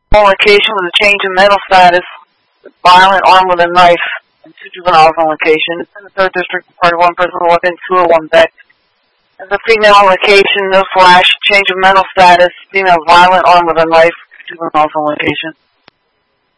On location with a change in mental status, violent, armed with a knife, and 2 juveniles on location. In the 3rd District, part of 1 person within 201 Beck. As a female on location, no flash, change of mental status, female violent, armed with a knife, 2 juveniles on location.